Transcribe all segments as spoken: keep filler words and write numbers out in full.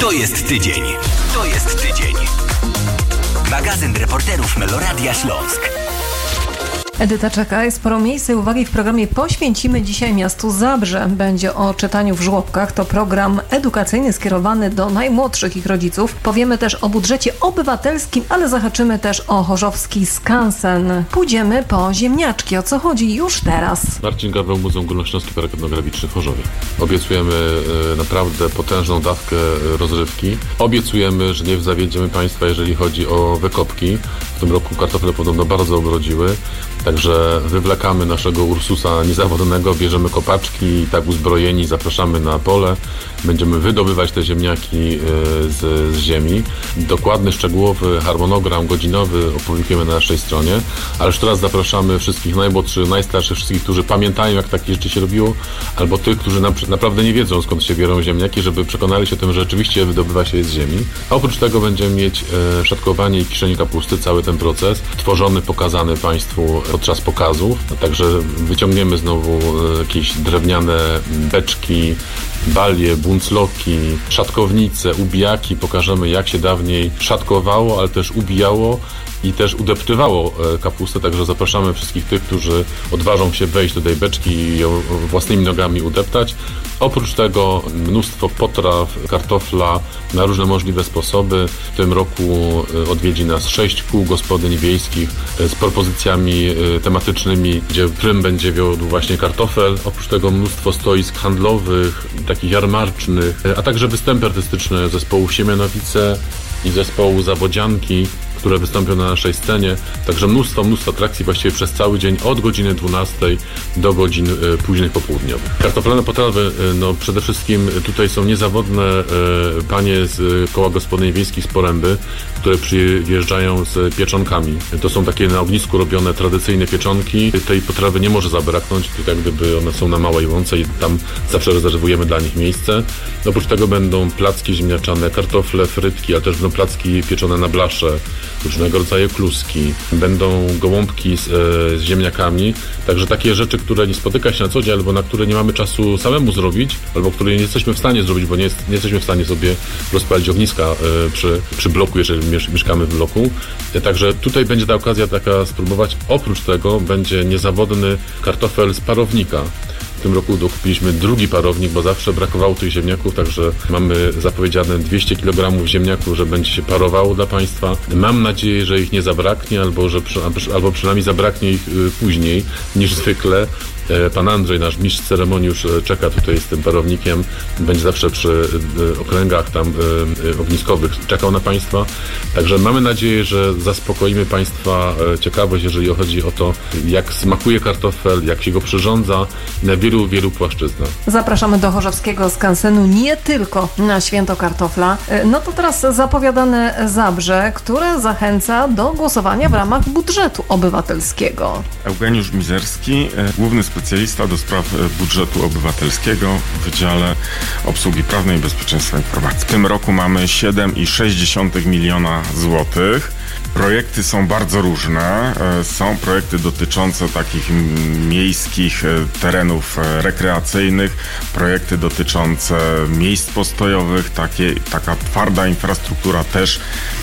To jest tydzień. To jest tydzień. Magazyn reporterów Meloradia Śląsk. Edyta czeka, jest sporo miejsca i uwagi w programie poświęcimy dzisiaj miastu Zabrze. Będzie o czytaniu w żłobkach. To program edukacyjny skierowany do najmłodszych ich rodziców. Powiemy też o budżecie obywatelskim, ale zahaczymy też o chorzowski skansen. Pójdziemy po ziemniaczki. O co chodzi już teraz? Marcin Gawron, Muzeum Górnośląski Park Etnograficzny w Chorzowie. Obiecujemy e, naprawdę potężną dawkę rozrywki. Obiecujemy, że nie zawiedziemy Państwa, jeżeli chodzi o wykopki. W tym roku kartofle podobno bardzo obrodziły. Także wywlekamy naszego Ursusa niezawodnego, bierzemy kopaczki i tak uzbrojeni zapraszamy na pole. Będziemy wydobywać te ziemniaki z, z ziemi. Dokładny, szczegółowy harmonogram godzinowy opublikujemy na naszej stronie. Ale już teraz zapraszamy wszystkich najmłodszych, najstarszych, wszystkich, którzy pamiętają, jak takie rzeczy się robiło, albo tych, którzy na, naprawdę nie wiedzą, skąd się biorą ziemniaki, żeby przekonali się o tym, że rzeczywiście wydobywa się je z ziemi. A oprócz tego będziemy mieć e, szatkowanie i kiszenie kapusty, cały ten proces, tworzony, pokazany Państwu podczas pokazów. Także wyciągniemy znowu jakieś drewniane beczki, balie, buncloki, szatkownice, ubijaki. Pokażemy, jak się dawniej szatkowało, ale też ubijało i też udeptywało kapustę, także zapraszamy wszystkich tych, którzy odważą się wejść do tej beczki i ją własnymi nogami udeptać. Oprócz tego mnóstwo potraw, kartofla na różne możliwe sposoby. W tym roku odwiedzi nas sześć kół gospodyń wiejskich z propozycjami tematycznymi, gdzie prym będzie wiódł właśnie kartofel. Oprócz tego mnóstwo stoisk handlowych, takich jarmarcznych, a także występy artystyczne zespołu Siemianowice i zespołu Zawodzianki, które wystąpią na naszej scenie. Także mnóstwo, mnóstwo atrakcji właściwie przez cały dzień od godziny dwunastej do godzin y, późnych popołudniowych. Kartoflane potrawy, y, no przede wszystkim tutaj są niezawodne y, panie z y, koła gospodyń wiejskich z Poręby, które przyjeżdżają z pieczonkami. To są takie na ognisku robione tradycyjne pieczonki. Tej potrawy nie może zabraknąć, tak gdyby one są na Małej Łące i tam zawsze rezerwujemy dla nich miejsce. Oprócz tego będą placki ziemniaczane, kartofle, frytki, ale też będą placki pieczone na blasze, różnego rodzaju kluski, będą gołąbki z, z ziemniakami, także takie rzeczy, które nie spotyka się na co dzień, albo na które nie mamy czasu samemu zrobić, albo które nie jesteśmy w stanie zrobić, bo nie, jest, nie jesteśmy w stanie sobie rozpalić ogniska y, przy, przy bloku, jeżeli miesz, mieszkamy w bloku. Także tutaj będzie ta okazja taka spróbować. Oprócz tego będzie niezawodny kartofel z parownika. W tym roku dokupiliśmy drugi parownik, bo zawsze brakowało tych ziemniaków, także mamy zapowiedziane dwieście kilogramów ziemniaków, że będzie się parowało dla Państwa. Mam nadzieję, że ich nie zabraknie, albo że albo przynajmniej zabraknie ich później niż zwykle. Pan Andrzej, nasz mistrz ceremonii, już czeka tutaj z tym parownikiem. Będzie zawsze przy okręgach tam ogniskowych czekał na Państwa. Także mamy nadzieję, że zaspokoimy Państwa ciekawość, jeżeli chodzi o to, jak smakuje kartofel, jak się go przyrządza na wielu, wielu płaszczyznach. Zapraszamy do chorzowskiego skansenu nie tylko na święto kartofla. No to teraz zapowiadane Zabrze, które zachęca do głosowania w ramach budżetu obywatelskiego. Eugeniusz Mizerski, główny specjalista do spraw budżetu obywatelskiego w Wydziale Obsługi Prawnej i Bezpieczeństwa Informacji. W tym roku mamy siedem i sześć dziesiątych miliona złotych. Projekty są bardzo różne. Są projekty dotyczące takich miejskich terenów rekreacyjnych, projekty dotyczące miejsc postojowych, takie, taka twarda infrastruktura też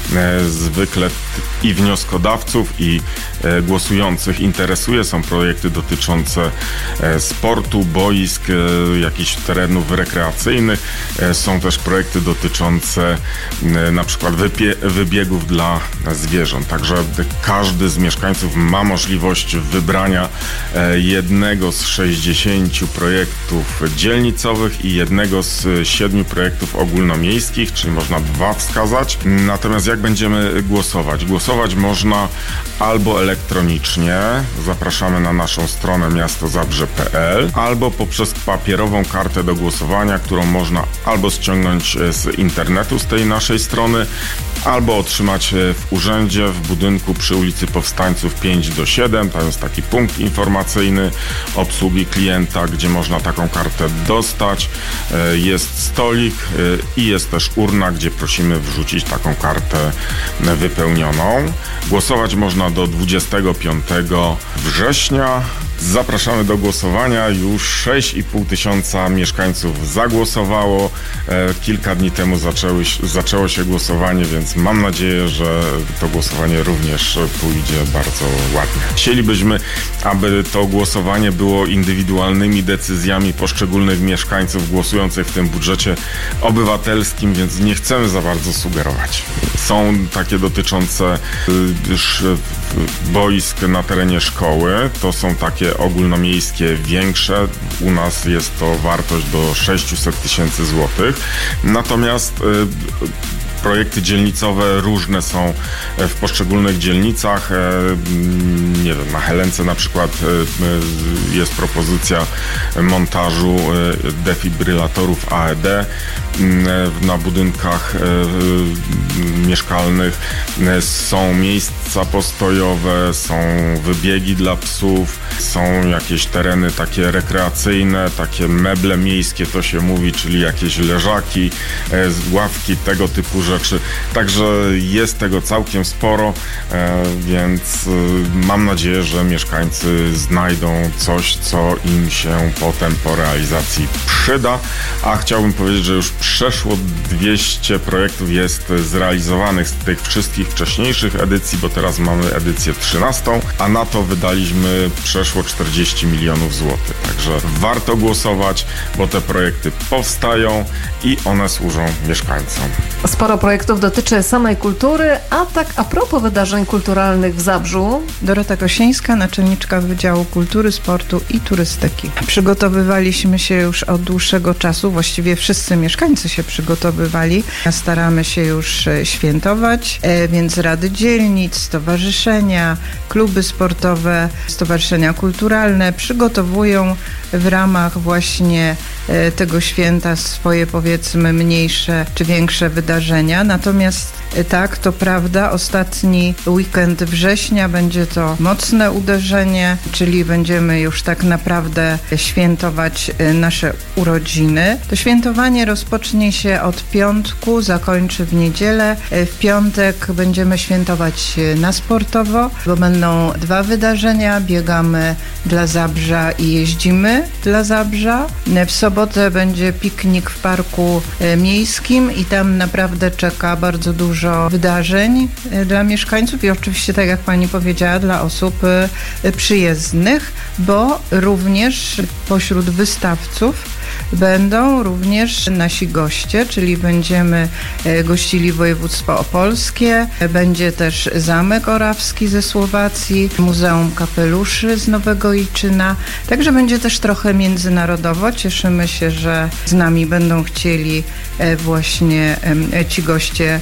zwykle i wnioskodawców, i głosujących interesuje. Są projekty dotyczące sportu, boisk, jakichś terenów rekreacyjnych. Są też projekty dotyczące na przykład wybiegów dla zwierząt. Także każdy z mieszkańców ma możliwość wybrania jednego z sześćdziesięciu projektów dzielnicowych i jednego z siedmiu projektów ogólnomiejskich, czyli można dwa wskazać. Natomiast jak będziemy głosować? Głosować można albo elektronicznie, zapraszamy na naszą stronę miasto zabrze kropka p l, albo poprzez papierową kartę do głosowania, którą można albo ściągnąć z internetu, z tej naszej strony, albo otrzymać w urzędzie w budynku przy ulicy Powstańców pięć do siedem. Tam jest taki punkt informacyjny obsługi klienta, gdzie można taką kartę dostać. Jest stolik i jest też urna, gdzie prosimy wrzucić taką kartę wypełnioną. Głosować można do dwudziestego piątego września. Zapraszamy do głosowania. Już sześć i pół tysiąca mieszkańców zagłosowało. Kilka dni temu zaczęły, zaczęło się głosowanie, więc mam nadzieję, że to głosowanie również pójdzie bardzo ładnie. Chcielibyśmy, aby to głosowanie było indywidualnymi decyzjami poszczególnych mieszkańców głosujących w tym budżecie obywatelskim, więc nie chcemy za bardzo sugerować. Są takie dotyczące boisk na terenie szkoły. To są takie ogólnomiejskie, większe. U nas jest to wartość do sześćset tysięcy złotych. Natomiast projekty dzielnicowe różne są w poszczególnych dzielnicach. Nie wiem, na Helence na przykład jest propozycja montażu defibrylatorów A E D na budynkach mieszkalnych. Są miejsca postojowe, są wybiegi dla psów, są jakieś tereny takie rekreacyjne, takie meble miejskie to się mówi, czyli jakieś leżaki, ławki, tego typu rzeczy. Także jest tego całkiem sporo, więc mam nadzieję, że mieszkańcy znajdą coś, co im się potem po realizacji przyda. A chciałbym powiedzieć, że już przeszło dwieście projektów jest zrealizowanych z tych wszystkich wcześniejszych edycji, bo teraz mamy edycję trzynastą, a na to wydaliśmy przeszło czterdzieści milionów złotych. Także warto głosować, bo te projekty powstają i one służą mieszkańcom. Sporo projektów dotyczy samej kultury, a tak a propos wydarzeń kulturalnych w Zabrzu. Dorota Kosieńska, naczelniczka Wydziału Kultury, Sportu i Turystyki. Przygotowywaliśmy się już od dłuższego czasu, właściwie wszyscy mieszkańcy się przygotowywali. Staramy się już świętować, więc rady dzielnic, stowarzyszenia, kluby sportowe, stowarzyszenia kulturalne przygotowują w ramach właśnie tego święta swoje, powiedzmy, mniejsze czy większe wydarzenia. Natomiast tak, to prawda, ostatni weekend września będzie to mocne uderzenie, czyli będziemy już tak naprawdę świętować nasze urodziny. To świętowanie rozpocznie się od piątku, zakończy w niedzielę. W piątek będziemy świętować na sportowo, bo będą dwa wydarzenia. Biegamy dla Zabrza i jeździmy dla Zabrza. W sobotę będzie piknik w parku miejskim i tam naprawdę czeka bardzo dużo wydarzeń dla mieszkańców i oczywiście, tak jak pani powiedziała, dla osób przyjezdnych, bo również pośród wystawców będą również nasi goście, czyli będziemy gościli województwo opolskie, będzie też Zamek Orawski ze Słowacji, Muzeum Kapeluszy z Nowego Iczyna, także będzie też trochę międzynarodowo. Cieszymy się, że z nami będą chcieli właśnie ci goście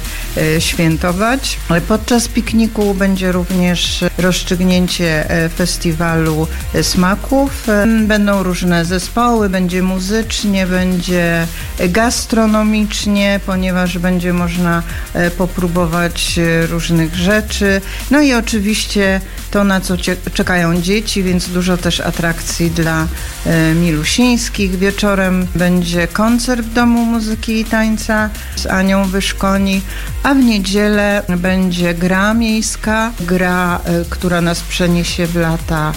świętować. Podczas pikniku będzie również rozstrzygnięcie festiwalu smaków. Będą różne zespoły, będzie muzycznie, będzie gastronomicznie, ponieważ będzie można popróbować różnych rzeczy. No i oczywiście to, na co czekają dzieci, więc dużo też atrakcji dla milusińskich. Wieczorem będzie koncert w Domu Muzyki i Tańca z Anią Wyszkoni, a w niedzielę będzie gra miejska, gra, która nas przeniesie w lata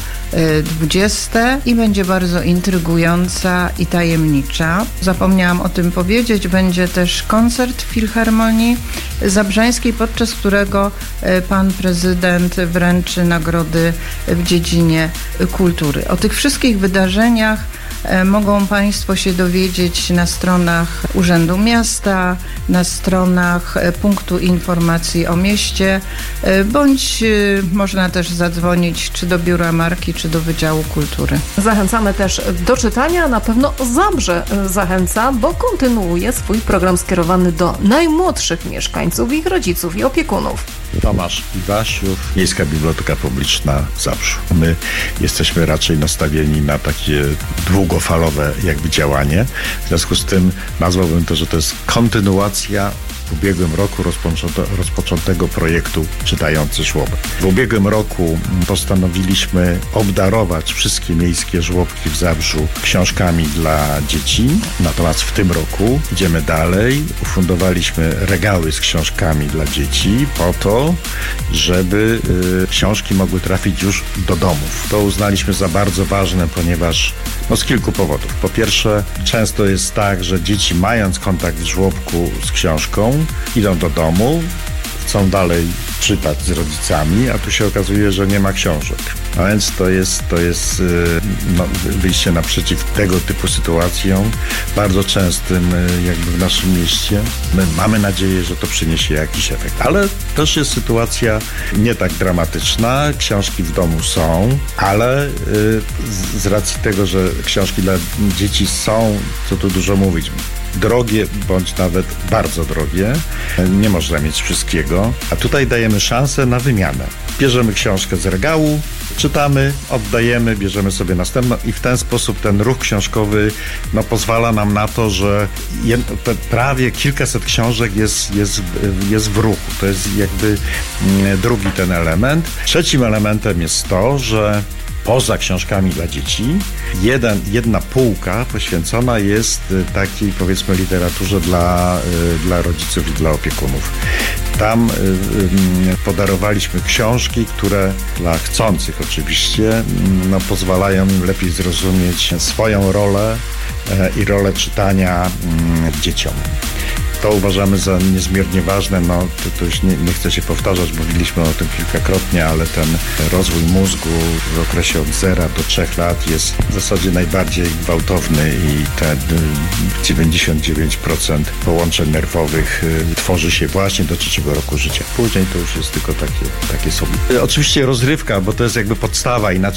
dwudzieste i będzie bardzo intrygująca i tajemnicza. Zapomniałam o tym powiedzieć, będzie też koncert w Filharmonii Zabrzańskiej, podczas którego pan prezydent wręczy nagrody w dziedzinie kultury. O tych wszystkich wydarzeniach mogą państwo się dowiedzieć na stronach Urzędu Miasta, na stronach Punktu Informacji o Mieście, bądź można też zadzwonić czy do Biura Marki, czy do Wydziału Kultury. Zachęcamy też do czytania, na pewno Zabrze zachęca, bo kontynuuje swój program skierowany do najmłodszych mieszkańców, ich rodziców i opiekunów. Tomasz Iwasiów, Miejska Biblioteka Publiczna w Zabrzu. My jesteśmy raczej nastawieni na takie długofalowe jakby działanie. W związku z tym nazwałbym to, że to jest kontynuacja w ubiegłym roku rozpoczęto, rozpoczętego projektu Czytający Żłobek. W ubiegłym roku postanowiliśmy obdarować wszystkie miejskie żłobki w Zabrzu książkami dla dzieci. Natomiast w tym roku idziemy dalej. Ufundowaliśmy regały z książkami dla dzieci po to, żeby y, książki mogły trafić już do domów. To uznaliśmy za bardzo ważne, ponieważ no z kilku powodów. Po pierwsze, często jest tak, że dzieci mając kontakt w żłobku z książką idą do domu, chcą dalej czytać z rodzicami, a tu się okazuje, że nie ma książek. A więc to jest, to jest no, wyjście naprzeciw tego typu sytuacjom, bardzo częstym jakby w naszym mieście. My mamy nadzieję, że to przyniesie jakiś efekt. Ale też jest sytuacja nie tak dramatyczna. Książki w domu są, ale z racji tego, że książki dla dzieci są, co tu dużo mówić, drogie bądź nawet bardzo drogie. Nie można mieć wszystkiego, a tutaj dajemy szansę na wymianę. Bierzemy książkę z regału, czytamy, oddajemy, bierzemy sobie następną i w ten sposób ten ruch książkowy no, pozwala nam na to, że je, prawie kilkaset książek jest, jest, jest w ruchu. To jest jakby drugi ten element. Trzecim elementem jest to, że poza książkami dla dzieci, jeden, jedna półka poświęcona jest takiej, powiedzmy, literaturze dla, dla rodziców i dla opiekunów. Tam podarowaliśmy książki, które dla chcących oczywiście no, pozwalają im lepiej zrozumieć swoją rolę i rolę czytania dzieciom. To uważamy za niezmiernie ważne, no to, to już nie, nie chcę się powtarzać, mówiliśmy o tym kilkakrotnie, ale ten rozwój mózgu w okresie od zera do trzech lat jest w zasadzie najbardziej gwałtowny i te dziewięćdziesiąt dziewięć procent połączeń nerwowych tworzy się właśnie do trzeciego roku życia. Później to już jest tylko takie, takie sobie. Oczywiście rozrywka, bo to jest jakby podstawa, inaczej